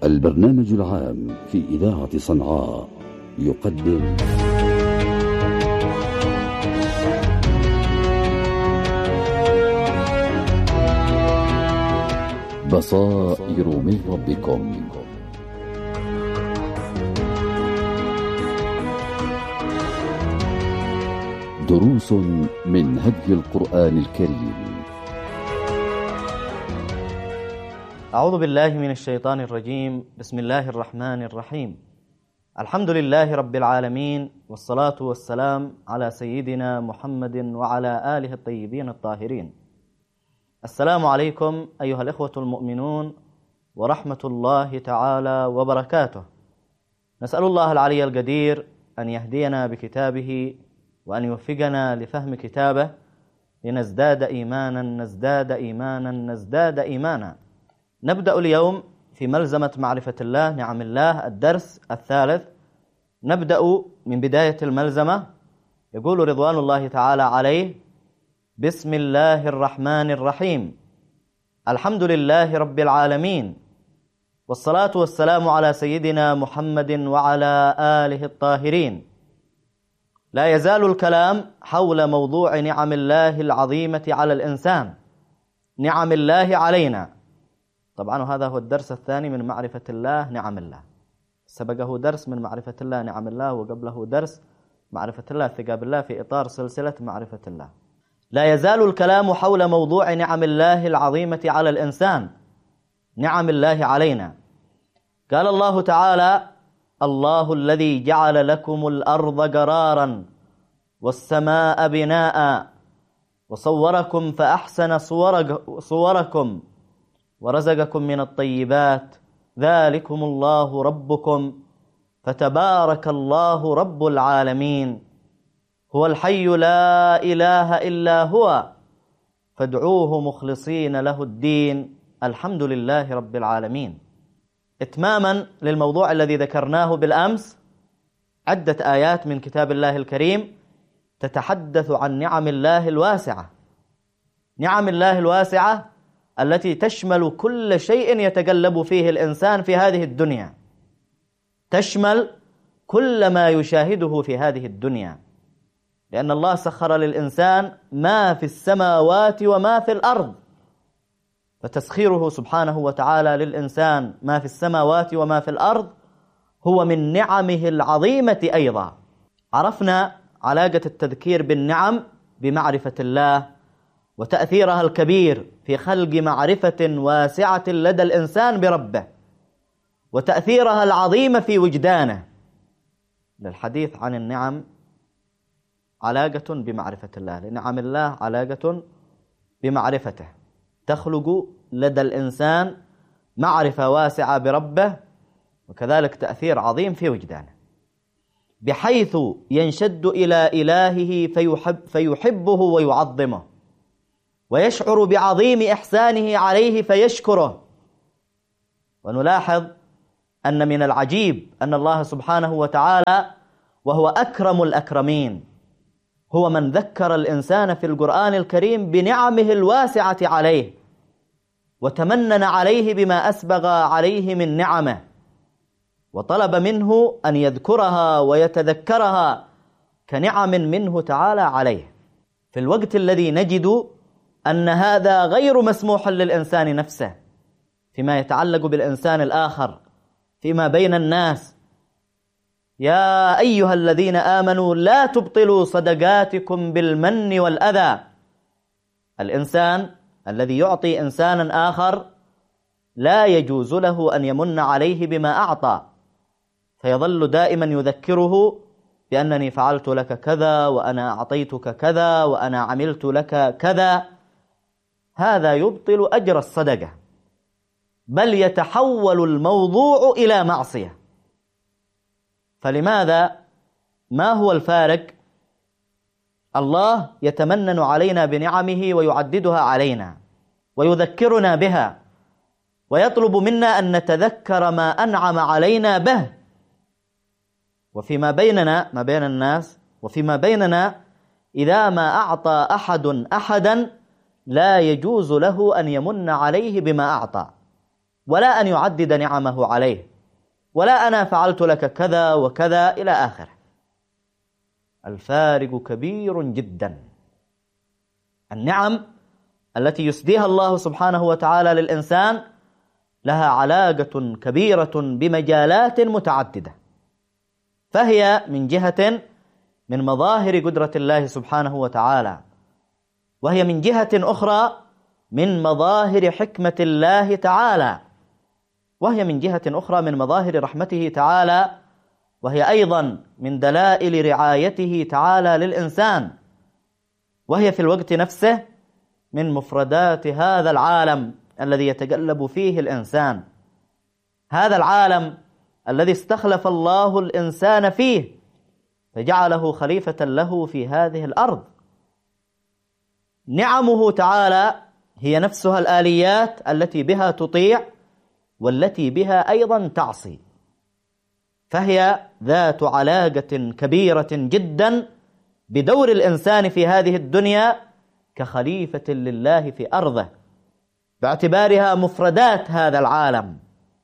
البرنامج العام في إذاعة صنعاء يقدم بصائر من ربكم. دروس من هدي القرآن الكريم. أعوذ بالله من الشيطان الرجيم. بسم الله الرحمن الرحيم. الحمد لله رب العالمين، والصلاة والسلام على سيدنا محمد وعلى آله الطيبين الطاهرين. السلام عليكم أيها الإخوة المؤمنون ورحمة الله تعالى وبركاته. نسأل الله العلي القدير أن يهدينا بكتابه وأن يوفقنا لفهم كتابه لنزداد إيمانا نزداد إيمانا نزداد إيمانا. نبدأ اليوم في ملزمة معرفة الله نعم الله الدرس الثالث. نبدأ من بداية الملزمة. يقول رضوان الله تعالى عليه: بسم الله الرحمن الرحيم، الحمد لله رب العالمين، والصلاة والسلام على سيدنا محمد وعلى آله الطاهرين. لا يزال الكلام حول موضوع نعم الله العظيمة على الإنسان، نعم الله علينا. طبعا هذا هو الدرس الثاني من معرفة الله نعم الله. سبقه درس من معرفة الله نعم الله، وقبله درس معرفة الله الثقة بالله في إطار سلسلة معرفة الله. لا يزال الكلام حول موضوع نعم الله العظيمة على الإنسان، نعم الله علينا. قال الله تعالى: الله الذي جعل لكم الأرض قرارا والسماء بناء وصوركم فأحسن صوركم ورزقكم من الطيبات ذلكم الله ربكم فتبارك الله رب العالمين. هو الحي لا إله إلا هو فادعوه مخلصين له الدين الحمد لله رب العالمين. إتماما للموضوع الذي ذكرناه بالأمس، عدة آيات من كتاب الله الكريم تتحدث عن نعم الله الواسعة، نعم الله الواسعة التي تشمل كل شيء يتقلب فيه الإنسان في هذه الدنيا، تشمل كل ما يشاهده في هذه الدنيا، لأن الله سخر للإنسان ما في السماوات وما في الأرض. فتسخيره سبحانه وتعالى للإنسان ما في السماوات وما في الأرض هو من نعمه العظيمة أيضا. عرفنا علاقة التذكير بالنعم بمعرفة الله وتأثيرها الكبير في خلق معرفة واسعة لدى الإنسان بربه، وتأثيرها العظيم في وجدانه. للحديث عن النعم علاقة بمعرفة الله، لنعم الله علاقة بمعرفته، تخلق لدى الإنسان معرفة واسعة بربه، وكذلك تأثير عظيم في وجدانه، بحيث ينشد إلى إلهه فيحبه ويعظمه، ويشعر بعظيم إحسانه عليه فيشكره. ونلاحظ أن من العجيب أن الله سبحانه وتعالى وهو أكرم الأكرمين هو من ذكر الإنسان في القرآن الكريم بنعمه الواسعة عليه، وتمنن عليه بما أسبغ عليه من نعمه، وطلب منه أن يذكرها ويتذكرها كنعم منه تعالى عليه، في الوقت الذي نجد أن هذا غير مسموح للإنسان نفسه فيما يتعلق بالإنسان الآخر، فيما بين الناس. يا أيها الذين آمنوا لا تبطلوا صدقاتكم بالمن والأذى. الإنسان الذي يعطي إنسانا آخر لا يجوز له أن يمن عليه بما أعطى، فيظل دائما يذكره بأنني فعلت لك كذا، وأنا أعطيتك كذا، وأنا عملت لك كذا. هذا يبطل أجر الصدقة، بل يتحول الموضوع إلى معصية. فلماذا؟ ما هو الفارق؟ الله يتمنن علينا بنعمه ويعددها علينا ويذكرنا بها، ويطلب منا أن نتذكر ما أنعم علينا به. وفيما بيننا ما بين الناس وفيما بيننا إذا ما أعطى أحد أحدا لا يجوز له أن يمن عليه بما أعطى، ولا أن يعدد نعمه عليه، ولا أنا فعلت لك كذا وكذا إلى آخره. الفارق كبير جدا. النعم التي يسديها الله سبحانه وتعالى للإنسان لها علاقة كبيرة بمجالات متعددة، فهي من جهة من مظاهر قدرة الله سبحانه وتعالى، وهي من جهة أخرى من مظاهر حكمة الله تعالى، وهي من جهة أخرى من مظاهر رحمته تعالى، وهي أيضا من دلائل رعايته تعالى للإنسان، وهي في الوقت نفسه من مفردات هذا العالم الذي يتقلب فيه الإنسان، هذا العالم الذي استخلف الله الإنسان فيه فجعله خليفة له في هذه الأرض. نعمه تعالى هي نفسها الآليات التي بها تطيع والتي بها أيضا تعصي، فهي ذات علاقة كبيرة جدا بدور الإنسان في هذه الدنيا كخليفة لله في أرضه، باعتبارها مفردات هذا العالم.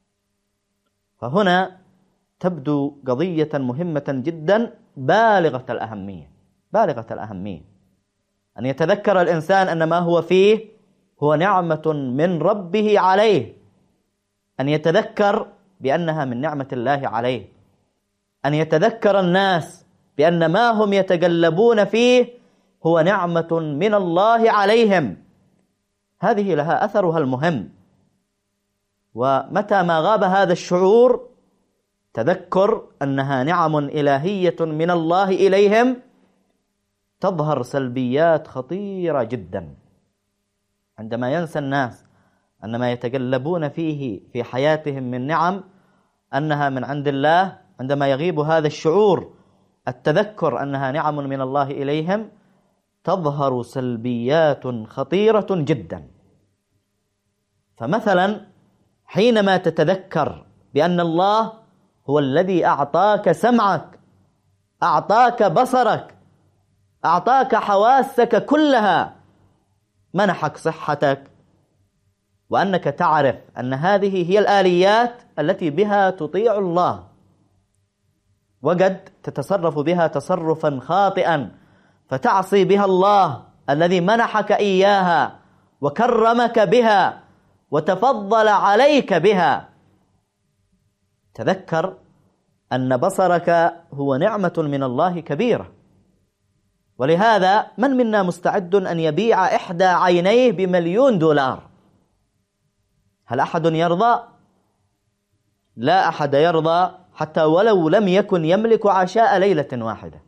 فهنا تبدو قضية مهمة جدا بالغة الأهمية، أن يتذكر الإنسان أن ما هو فيه هو نعمة من ربه عليه، أن يتذكر بأنها من نعمة الله عليه، أن يتذكر الناس بأن ما هم يتقلبون فيه هو نعمة من الله عليهم. هذه لها أثرها المهم، ومتى ما غاب هذا الشعور تذكر أنها نعم إلهية من الله إليهم تظهر سلبيات خطيرة جدا. عندما ينسى الناس أن ما يتقلبون فيه في حياتهم من نعم أنها من عند الله، عندما يغيب هذا الشعور التذكر أنها نعم من الله إليهم تظهر سلبيات خطيرة جدا. فمثلا حينما تتذكر بأن الله هو الذي أعطاك سمعك، أعطاك بصرك، أعطاك حواسك كلها، منحك صحتك، وأنك تعرف أن هذه هي الآليات التي بها تطيع الله، وقد تتصرف بها تصرفا خاطئا فتعصي بها الله الذي منحك إياها وكرمك بها وتفضل عليك بها. تذكر أن بصرك هو نعمة من الله كبيرة، ولهذا من منا مستعد أن يبيع إحدى عينيه ب1,000,000 $؟ هل أحد يرضى؟ لا أحد يرضى، حتى ولو لم يكن يملك عشاء ليلة واحدة.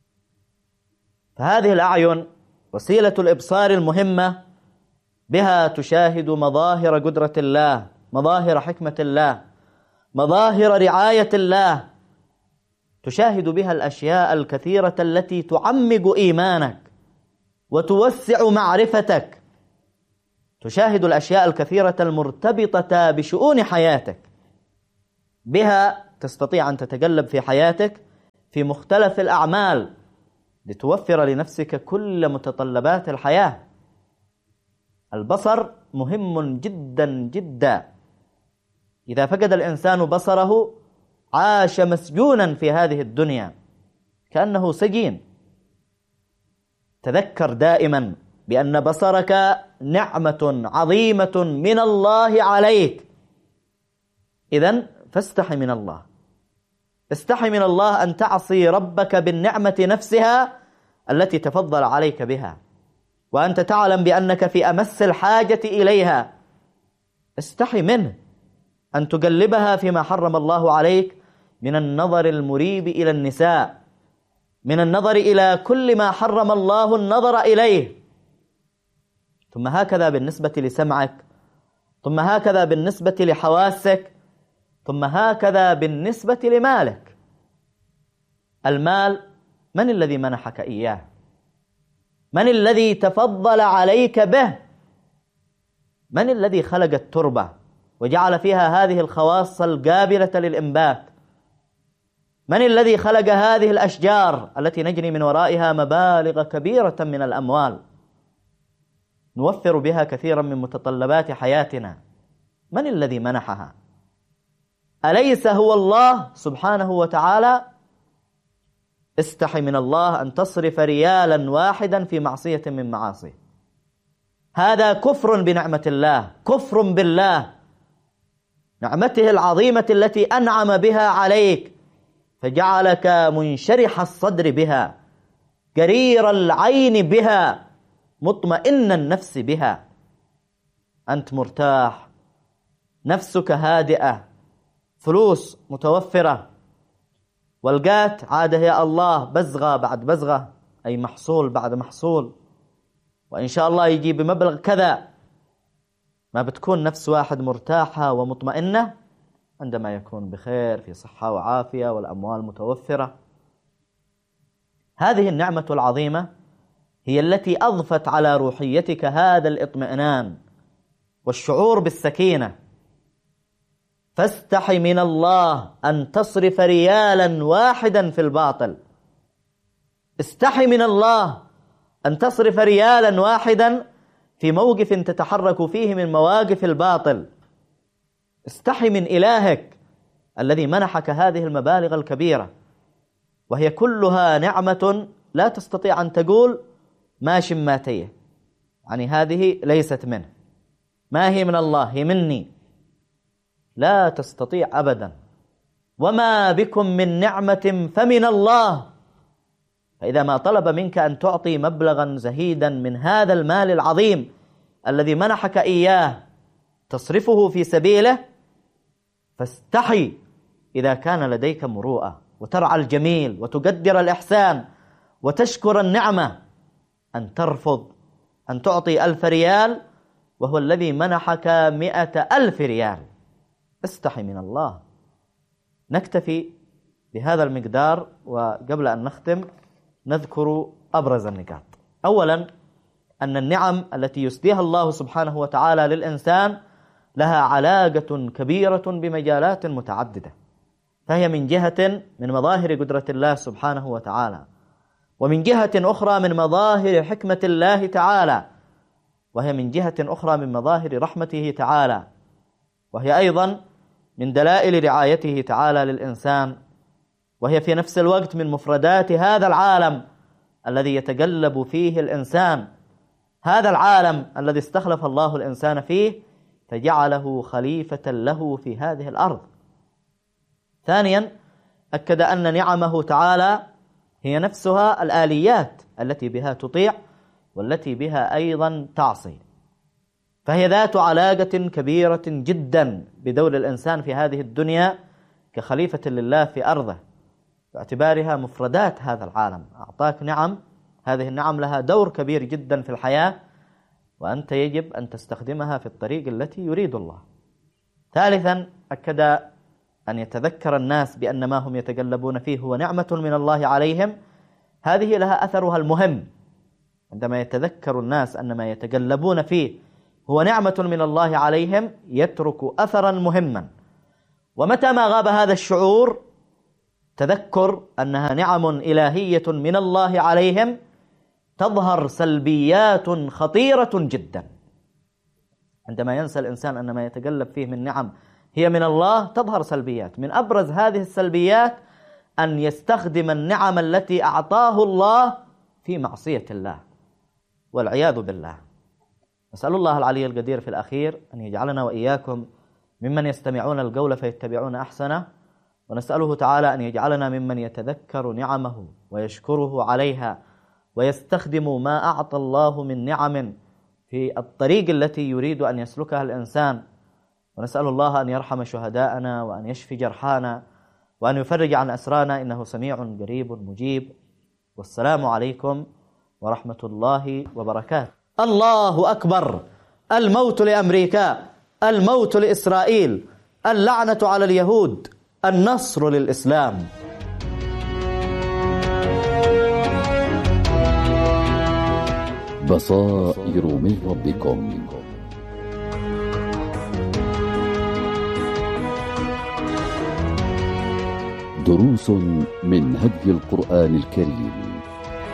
فهذه الأعين وسيلة الإبصار المهمة، بها تشاهد مظاهر قدرة الله، مظاهر حكمة الله، مظاهر رعاية الله، تشاهد بها الأشياء الكثيرة التي تعمق إيمانك وتوسع معرفتك، تشاهد الأشياء الكثيرة المرتبطة بشؤون حياتك، بها تستطيع أن تتقلب في حياتك في مختلف الأعمال لتوفر لنفسك كل متطلبات الحياة. البصر مهم جدا جدا. إذا فقد الإنسان بصره عاش مسجونا في هذه الدنيا كأنه سجين. تذكر دائما بأن بصرك نعمة عظيمة من الله عليك. إذن فاستحي من الله، استحي من الله أن تعصي ربك بالنعمة نفسها التي تفضل عليك بها، وأنت تعلم بأنك في أمس الحاجة إليها. استحي منه أن تقلبها فيما حرم الله عليك من النظر المريب إلى النساء، من النظر إلى كل ما حرم الله النظر إليه. ثم هكذا بالنسبة لسمعك، ثم هكذا بالنسبة لحواسك، ثم هكذا بالنسبة لمالك. المال من الذي منحك إياه؟ من الذي تفضل عليك به؟ من الذي خلق التربة وجعل فيها هذه الخواص القابلة للإنبات؟ من الذي خلق هذه الأشجار التي نجني من ورائها مبالغ كبيرة من الأموال نوفر بها كثيرا من متطلبات حياتنا؟ من الذي منحها؟ أليس هو الله سبحانه وتعالى؟ استحي من الله أن تصرف ريالا واحدا في معصية من معاصيه. هذا كفر بنعمة الله، كفر بالله، نعمته العظيمة التي أنعم بها عليك فجعلك منشرح الصدر بها، قرير العين بها، مطمئن النفس بها، أنت مرتاح، نفسك هادئة، فلوس متوفرة، والقات عادة يا الله بزغة بعد بزغة، أي محصول بعد محصول، وإن شاء الله يجي بمبلغ كذا. ما بتكون نفس واحد مرتاحة ومطمئنة عندما يكون بخير في صحة وعافية والأموال متوفرة. هذه النعمة العظيمة هي التي أضفت على روحيتك هذا الاطمئنان والشعور بالسكينة. فاستحي من الله أن تصرف ريالا واحدا في الباطل. استحي من الله أن تصرف ريالا واحدا في موقف تتحرك فيه من مواقف الباطل. استحي من إلهك الذي منحك هذه المبالغ الكبيرة، وهي كلها نعمة لا تستطيع أن تقول ما شماتيه، يعني هذه ليست منه، ما هي من الله، هي مني، لا تستطيع أبدا. وما بكم من نعمة فمن الله. فإذا ما طلب منك أن تعطي مبلغا زهيدا من هذا المال العظيم الذي منحك إياه تصرفه في سبيله، فاستحي إذا كان لديك مروءة وترعى الجميل وتقدر الإحسان وتشكر النعمة، أن ترفض أن تعطي 1000 ريال وهو الذي منحك 100,000 ريال. استحي من الله. نكتفي بهذا المقدار، وقبل أن نختم نذكر أبرز النقاط. أولا، أن النعم التي يسديها الله سبحانه وتعالى للإنسان لها علاقة كبيرة بمجالات متعددة، فهي من جهة من مظاهر قدرة الله سبحانه وتعالى، ومن جهة أخرى من مظاهر حكمة الله تعالى، وهي من جهة أخرى من مظاهر رحمته تعالى، وهي أيضا من دلائل رعايته تعالى للإنسان، وهي في نفس الوقت من مفردات هذا العالم الذي يتقلب فيه الإنسان، هذا العالم الذي استخلف الله الإنسان فيه فجعله خليفة له في هذه الأرض. ثانيا، أكد أن نعمه تعالى هي نفسها الآليات التي بها تطيع والتي بها أيضا تعصي، فهي ذات علاقة كبيرة جدا بدور الإنسان في هذه الدنيا كخليفة لله في أرضه، باعتبارها مفردات هذا العالم. أعطاك نعم، هذه النعم لها دور كبير جدا في الحياة، وأنت يجب أن تستخدمها في الطريق التي يريد الله. ثالثا، أكد أن يتذكر الناس بأن ما هم يتقلبون فيه هو نعمة من الله عليهم، هذه لها أثرها المهم. عندما يتذكر الناس أن ما يتقلبون فيه هو نعمة من الله عليهم يترك أثرا مهما، ومتى ما غاب هذا الشعور تذكر أنها نعم إلهية من الله عليهم تظهر سلبيات خطيرة جدا. عندما ينسى الإنسان أن ما يتقلب فيه من نعم هي من الله تظهر سلبيات. من أبرز هذه السلبيات أن يستخدم النعم التي أعطاه الله في معصية الله والعياذ بالله. نسأل الله العلي القدير في الأخير أن يجعلنا وإياكم ممن يستمعون القول فيتبعون أحسنه، ونسأله تعالى أن يجعلنا ممن يتذكر نعمه ويشكره عليها ويستخدم ما أعطى الله من نعم في الطريق التي يريد أن يسلكها الإنسان. ونسأل الله أن يرحم شهداءنا وأن يشفي جرحانا وأن يفرج عن أسرانا، إنه سميع قريب مجيب. والسلام عليكم ورحمة الله وبركاته. الله أكبر. الموت لأمريكا، الموت لإسرائيل، اللعنة على اليهود، النصر للإسلام. بصائر من ربكم. دروس من هدي القرآن الكريم.